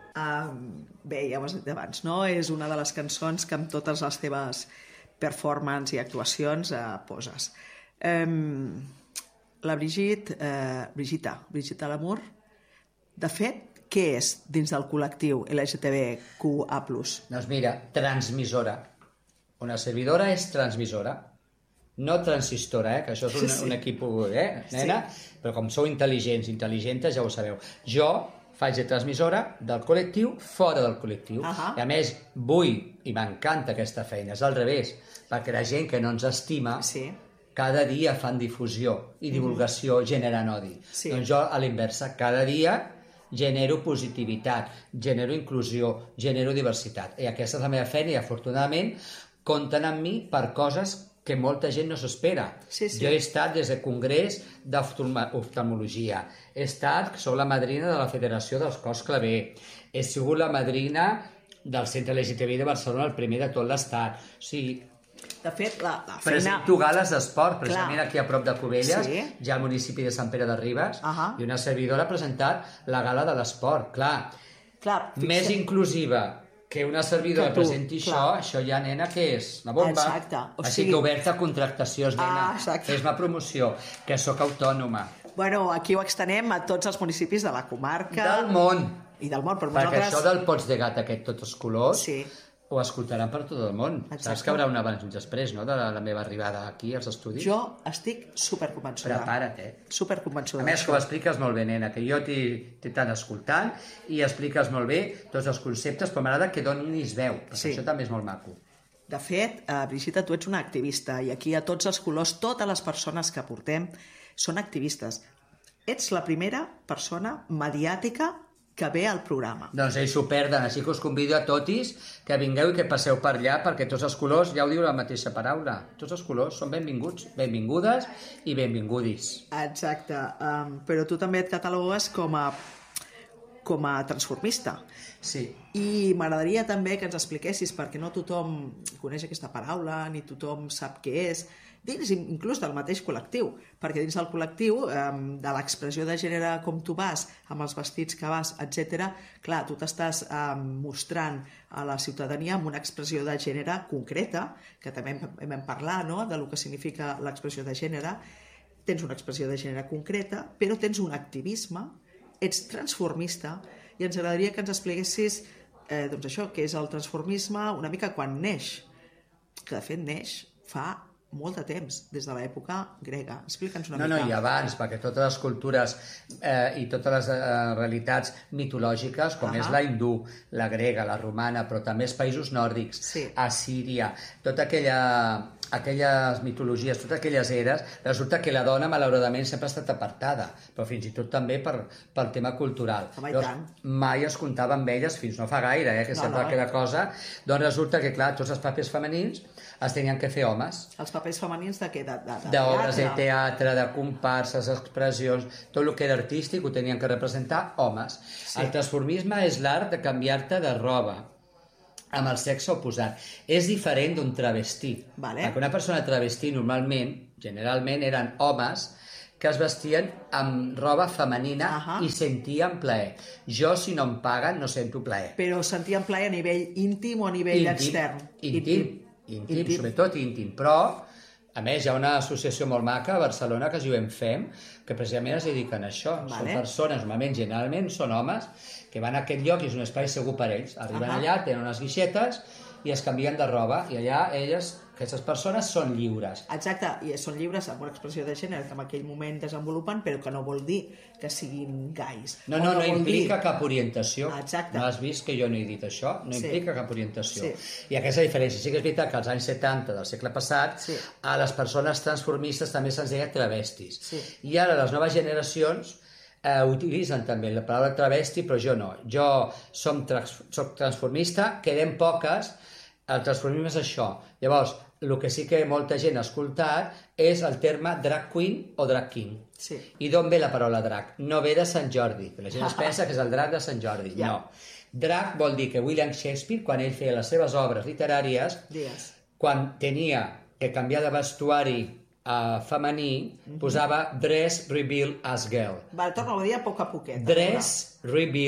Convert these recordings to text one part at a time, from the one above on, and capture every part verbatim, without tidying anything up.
Um, bé, ja ho has dit abans, no? És una de les cançons que amb totes les teves performances i actuacions uh, poses. Um, la Brigitte, uh, Brigitta, Brigitta Lamour, de fet, què és dins del col·lectiu L G T B Q A plus? Doncs mira, transmissora. Una servidora és transmissora. No transistora, eh? Que això és un, sí. un equip, eh, nena? Sí. Però com sou intel·ligents, intel·ligentes, ja ho sabeu. Jo faig de transmissora del col·lectiu fora del col·lectiu. Uh-huh. I a més, vull, i m'encanta aquesta feina, és al revés, perquè la gent que no ens estima, sí. cada dia fan difusió i divulgació uh-huh. generant odi. Sí. Doncs jo, a l'inversa, cada dia genero positivitat, genero inclusió, genero diversitat. I aquesta és la meva feina i, afortunadament, compten amb mi per coses que molta gent no s'espera. Sí, sí. Jo he estat des del Congrés d'Oftalmologia, he estat, soc la madrina de la Federació dels Cos Claver, he sigut la madrina del Centre L G T B I de Barcelona, el primer de tot l'estat. O sigui, de fet, la, la feina... Presento gales d'esport, precisament aquí a prop de Cubelles, sí. ja al municipi de Sant Pere de Ribes, uh-huh. i una servidora ha presentat la gala de l'esport. Clar, Clar més inclusiva que una servidora tu, presenti clar. això, això ja, nena, què és? Una bomba. Exacte. O Així sigui... que oberta a contractacions, nena. Ah, fes-me promoció, que sóc autònoma. Bueno, aquí ho extenem a tots els municipis de la comarca. Del món. I del món, però Perquè nosaltres... això del pots de gat aquest, tots els colors, sí. ho escoltaran per tot el món. Exacte. Saps que haurà un abans i un després, no?, de la, la meva arribada aquí als estudis. Jo estic superconvençuda. Prepara't, eh? Superconvençuda. A més, que ho expliques molt bé, nena, que jo t'he tant escoltant i expliques molt bé tots els conceptes, però m'agrada que donis veu, perquè sí. això també és molt maco. De fet, eh, Brigitta, tu ets una activista i aquí a tots els colors, totes les persones que portem són activistes. Ets la primera persona mediàtica que ve al programa. Doncs ells s'ho perden, així que us convido a totis que vingueu i que passeu per allà, perquè tots els colors, ja ho diu la mateixa paraula, tots els colors són benvinguts, benvingudes i benvingudis. Exacte, um, però tu també et catalogues com a, com a transformista. Sí. I m'agradaria també que ens expliquessis, perquè no tothom coneix aquesta paraula, ni tothom sap què és, dins inclús del mateix col·lectiu, perquè dins del col·lectiu, de l'expressió de gènere com tu vas, amb els vestits que vas, etcètera, clar, tu t'estàs mostrant a la ciutadania amb una expressió de gènere concreta, que també hem de parlar, no?, de lo que significa l'expressió de gènere. Tens una expressió de gènere concreta, però tens un activisme, ets transformista, i ens agradaria que ens expliquessis eh, doncs això, què és el transformisme, una mica quan neix, que de fet neix fa molt de temps, des de l'època grega. Explica'ns una no, mica. No, i abans, perquè totes les cultures eh, i totes les eh, realitats mitològiques, com uh-huh. és la hindú, la grega, la romana, però també els països nòrdics, sí. Assíria, tota aquella... aquelles mitologies, totes aquelles eres, resulta que la dona, malauradament, sempre ha estat apartada, però fins i tot també per, pel tema cultural. Home, Llavors, mai es comptava amb elles fins no fa gaire, eh, que no, sembla no. aquella cosa. Doncs resulta que, clar, tots els papers femenins es tenien que fer homes. Els papers femenins de què? D'obres de, de, de teatre, de comparses, expressions, tot el que era artístic ho tenien que representar homes. Sí. El transformisme és l'art de canviar-te de roba amb el sexe oposat. És diferent d'un travestí. Vale. Perquè una persona travestí normalment, generalment, eren homes que es vestien amb roba femenina uh-huh. i sentien plaer. Jo, si no em paguen, no sento plaer. Però sentien plaer a nivell íntim o a nivell íntim, extern? Íntim, íntim, íntim, íntim, sobretot íntim. Però, a més, hi ha una associació molt maca a Barcelona que es diu EnFem, que precisament es dediquen a això. Vale. Són persones, normalment, generalment, són homes, que van a aquest lloc i és un espai segur per ells. Arriben uh-huh. allà, tenen unes guixetes i es canvien de roba i allà elles, aquestes persones, són lliures. Exacte, i són lliures amb una expressió de gènere que en aquell moment desenvolupen, però que no vol dir que siguin gais. No, no, no, no implica dir... cap orientació. Exacte. No has vist que jo no he dit això? No sí. implica cap orientació. Sí. I aquesta diferència, sí que és veritat que als anys setanta del segle passat sí. a les persones transformistes també se'ns deia travestis. Sí. I ara les noves generacions eh, utilitzen també la paraula travesti, però jo no. Jo som trans, soc transformista, quedem poques. El transformisme és això. Llavors, el que sí que molta gent ha escoltat és el terme drag queen o drag king. Sí. I d'on ve la paraula drag? No ve de Sant Jordi, que la gent es pensa que és el drag de Sant Jordi. Ja. No. Drag vol dir que William Shakespeare, quan ell feia les seves obres literàries, Digues. quan tenia que canviar de vestuari a femení, mm-hmm. posava dress reveal as girl. Vale, torna a dir a poc a poquet. Dress reveal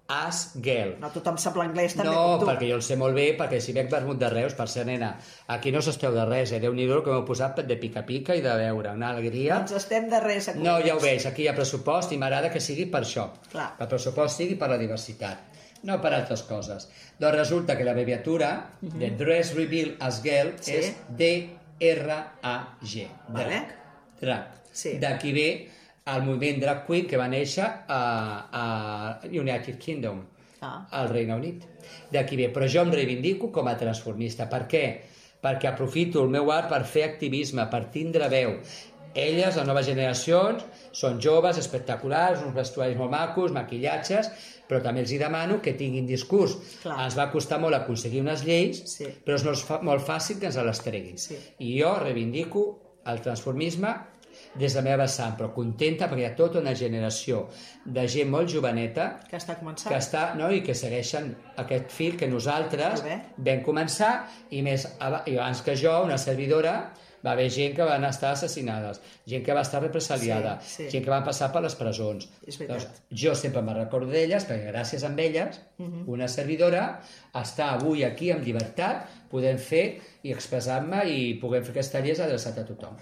as girl. No tothom sap l'anglès també no, com tu. perquè jo el sé molt bé, perquè si veig vermut de Reus, per ser nena, aquí no s'esteu de res, eh? Déu-n'hi-do que m'heu posat de pica-pica i de veure, una alegria. Doncs estem de res. No, ja ho veig, aquí hi ha pressupost i m'agrada que sigui per això. Clar. Que el pressupost sigui per la diversitat, no per altres coses. Doncs resulta que l'abreviatura uh -huh. de Dress Reveal as Girl sí. és D R A G. Vale. Drag. Sí. D'aquí ve el moviment drag queen que va néixer a, a United Kingdom, ah. al Regne Unit. D'aquí ve, però jo em reivindico com a transformista. Per què? Perquè aprofito el meu art per fer activisme, per tindre veu. Elles, les noves generacions, són joves, espectaculars, uns vestuaris molt macos, maquillatges, però també els hi demano que tinguin discurs. Clar. Ens va costar molt aconseguir unes lleis, sí. però és molt, molt fàcil que ens les treguin. Sí. I jo reivindico el transformisme des de la meva vessant, però contenta perquè hi ha tota una generació de gent molt joveneta que està començant que està, no, i que segueixen aquest fil que nosaltres vam començar, i més i abans que jo, una servidora, va haver gent que van estar assassinades, gent que va estar represaliada, sí, sí. gent que va passar per les presons. Doncs, jo sempre me'n recordo d'elles, perquè gràcies a elles, uh-huh. una servidora està avui aquí amb llibertat, podem fer i expressar-me i puguem fer aquests tallers adreçats a tothom.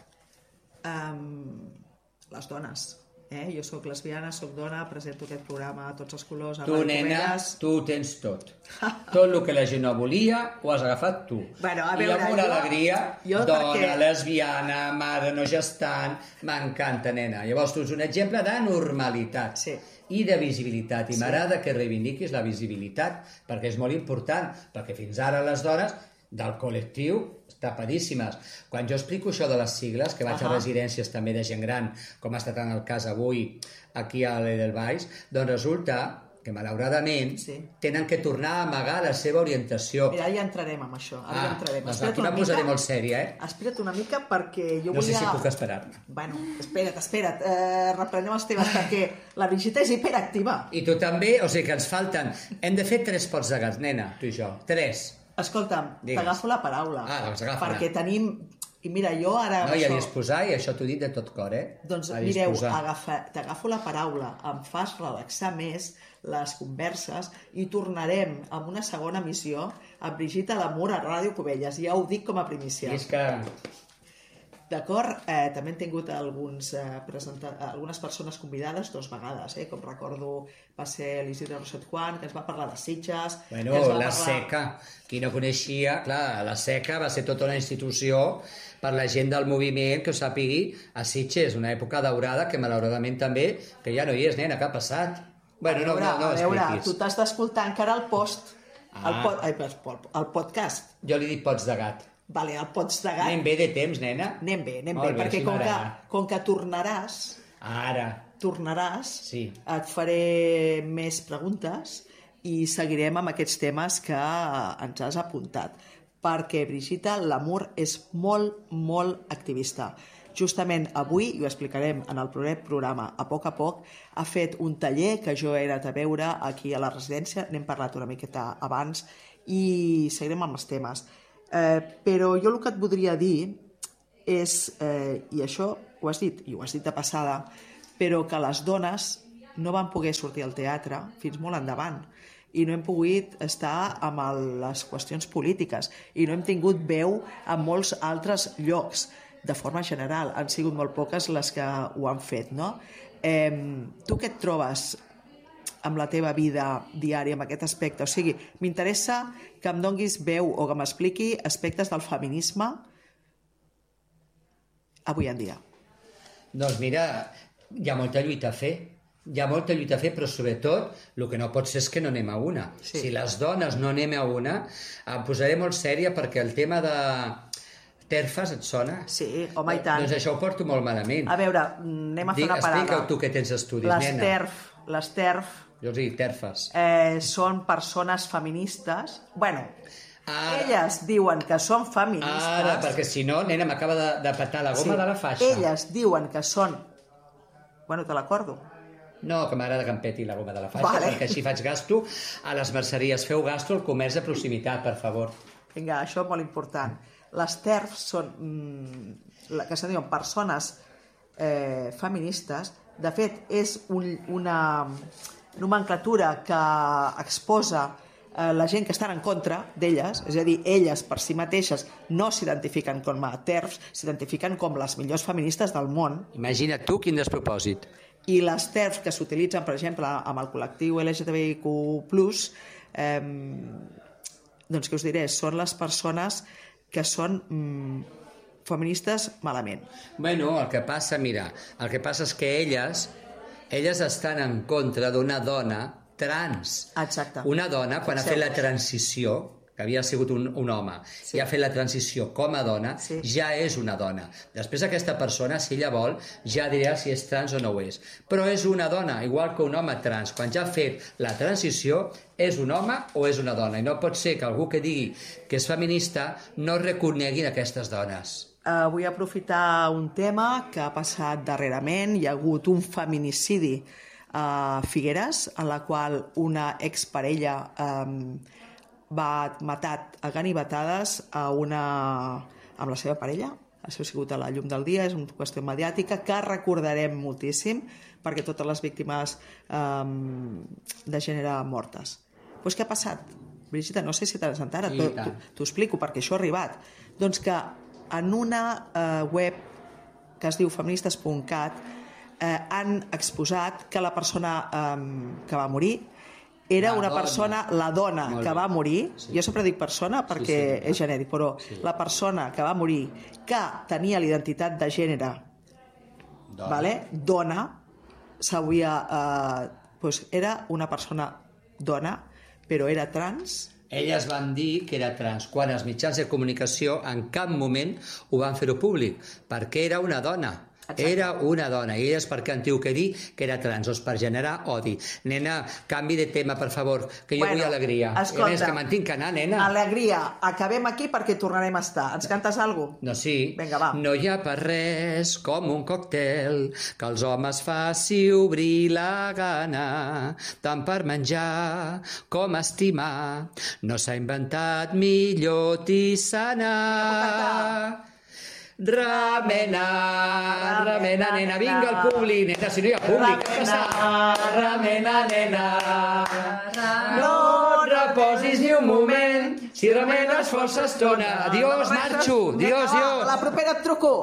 Um, les dones. Eh? Jo sóc lesbiana, sóc dona, presento aquest programa a tots els colors. A tu, nena, Comeres. Tu ho tens tot. Tot el que la gent no volia ho has agafat tu. Bueno, a veure, I amb una jo, alegria, jo dona, perquè... lesbiana, mare no gestant, m'encanta, nena. Llavors tu ets un exemple de normalitat. Sí. I de visibilitat, i sí. m'agrada que reivindiquis la visibilitat, perquè és molt important, perquè fins ara les dones del col·lectiu tapadíssimes. Quan jo explico això de les sigles, que vaig uh -huh. a residències també de gent gran, com ha estat en el cas avui aquí a l'Edelweiss, doncs resulta que malauradament sí. tenen que tornar a amagar la seva orientació. Mira, ja entrarem amb això. Ara ah, ja entrarem. Doncs aquí me'n posaré molt sèria, eh? Espera't una mica perquè jo no volia... No sé si puc esperar-me. Bueno, espera't, espera't. Eh, reprenem els temes perquè la Brigitte és hiperactiva. I tu també, o sigui que ens falten... Hem de fer tres pots de gat, nena, tu i jo. Tres. Escolta'm, t'agafo la paraula. Ah, doncs agafa-la. Perquè tenim... I mira, jo ara... No, això... i a disposar, i això t'ho dit de tot cor, eh? Doncs mireu, agafa... t'agafo la paraula, em fas relaxar més les converses i tornarem amb una segona missió a Brigitte Lamour a Ràdio Cubelles. Ja ho dic com a primícia. I és que... D'acord, eh, també hem tingut alguns, eh, presenta... algunes persones convidades dues vegades, eh? Com recordo va ser l'Isidre Roset Juan, que ens va parlar de Sitges. Bueno, la parlar... Seca, qui no coneixia, clar, la Seca va ser tota una institució per la gent del moviment que ho sàpigui a Sitges, una època daurada que malauradament també, que ja no hi és, nena, que ha passat. Bueno, a veure, no, no, no a veure, expliquis. tu t'has d'escoltar encara el post, ah. el, pod... Ai, el podcast. Jo li dic pots de gat. Vale, el pots de gat. Anem bé de temps, nena? Anem bé, anem Molt bé, bé, perquè sí com, que, com que tornaràs... Ara. Tornaràs, sí. et faré més preguntes i seguirem amb aquests temes que ens has apuntat. Perquè Brigitte Lamour és molt, molt activista. Justament avui, i ho explicarem en el proper programa, a poc a poc, ha fet un taller que jo he anat a veure aquí a la residència, n'hem parlat una miqueta abans, i seguirem amb els temes. Eh, però jo el que et voldria dir és, eh, i això ho has dit, i ho has dit de passada, però que les dones no van poder sortir al teatre fins molt endavant i no hem pogut estar amb el, les qüestions polítiques i no hem tingut veu en molts altres llocs. De forma general, han sigut molt poques les que ho han fet, no? Eh, tu què et trobes amb la teva vida diària, amb aquest aspecte? O sigui, m'interessa que em donguis veu o que m'expliqui aspectes del feminisme avui en dia. Doncs mira, hi ha molta lluita a fer. Hi ha molta lluita a fer, però sobretot el que no pot ser és que no anem a una. Sí. Si les dones no anem a una, em posaré molt sèria perquè el tema de terfes et sona? Sí, home, i tant. Doncs això ho porto molt malament. A veure, anem a fer una parada. Explica-ho tu que tens estudis, les nena. Terf, les TERF... Jo els dic terfes. Eh, són persones feministes. Bueno, ara, elles diuen que són feministes... Ara, perquè si no, nena, m'acaba de, de petar la goma sí, de la faixa. Elles diuen que són... Bueno, te l'acordo. No, que m'agrada que em peti la goma de la faixa, vale. Perquè així faig gasto a les merceries. Feu gasto al comerç de proximitat, per favor. Vinga, això és molt important. Les TERF són, mm, que se diuen persones eh, feministes. De fet, és un, una, nomenclatura que exposa la gent que estan en contra d'elles, és a dir, elles per si mateixes no s'identifiquen com a TERFs, s'identifiquen com les millors feministes del món. Imagina't tu quin despropòsit. I les TERFs que s'utilitzen, per exemple, amb el col·lectiu L G T B I Q plus, eh, doncs què us diré, són les persones que són mm, feministes malament. Bueno, el que passa, mira, el que passa és que elles, elles estan en contra d'una dona trans. Exacte. Una dona, quan ha fet la transició, que havia sigut un, un home, sí. i ha fet la transició com a dona, sí. ja és una dona. Després aquesta persona, si ella vol, ja dirà si és trans o no ho és. Però és una dona, igual que un home trans. Quan ja ha fet la transició, és un home o és una dona. I no pot ser que algú que digui que és feminista no reconeguin aquestes dones. Uh, vull aprofitar un tema que ha passat darrerament. Hi ha hagut un feminicidi a Figueres, en la qual una exparella um, va matar a ganivetades a una... amb la seva parella. Això ha sigut a la llum del dia, és una qüestió mediàtica que recordarem moltíssim perquè totes les víctimes um, de gènere mortes. Doncs què ha passat? Brigitte, no sé si t'has encara, t'ho explico perquè això ha arribat. Doncs que en una uh, web que es diu feministes punt cat Eh, han exposat que la persona eh, que va morir era la una dona. persona, la dona Molt que bé. va morir, sí. jo sempre dic persona perquè sí, sí, és genèric, però sí. la persona que va morir, que tenia l'identitat de gènere dona, vale? dona s'havia, eh, doncs era una persona dona, però era trans. Elles van dir que era trans, quan els mitjans de comunicació en cap moment ho van fer-ho públic, perquè era una dona. Exacte. Era una dona, i elles perquè han tingut que dir que era trans, o per generar odi. Nena, canvi de tema, per favor, que jo bueno, vull alegria. Escolta, és que me'n tinc que anar, nena. Alegria, acabem aquí perquè tornarem a estar. Ens cantes alguna cosa? No, sí. Vinga, va. No hi ha per res com un còctel que els homes faci obrir la gana, tant per menjar com estimar. No s'ha inventat millor tisana. Ramena, ramena, nena, vinga el públic, nena, si no hi ha públic, què passa? Ramena, nena, no et reposis ni un moment, si remenes força estona. Adiós, marxo, adiós, adiós. La propera et truco.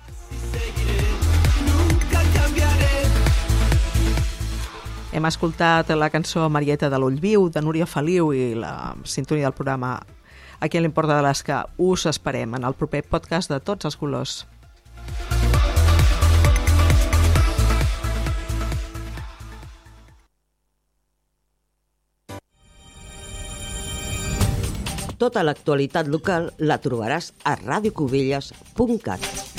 Hem escoltat la cançó Marieta de l'Ull Viu, de Núria Feliu, i la sintonia del programa A qui li importa de l'Esca. Us esperem en el proper podcast de Tots els colors. Tota l'actualitat local la trobaràs a radiocubelles punt cat.